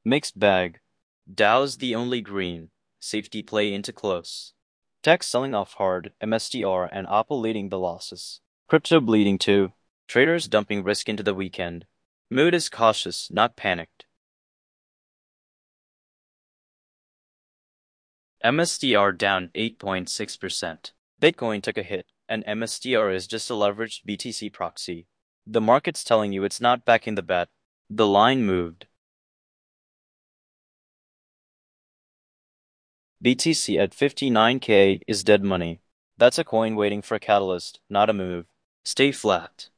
Mixed bag. Dow's the only green. Safety play into close. Tech selling off hard, MSTR and Apple leading the losses. Crypto bleeding too. Traders dumping risk into the weekend. Mood is cautious, not panicked. MSTR down 8.6%. Bitcoin took a hit, and MSTR is just a leveraged BTC proxy. The market's telling you it's not backing the bet. The line moved. BTC at 59K is dead money. That's a coin waiting for a catalyst, not a move. Stay flat.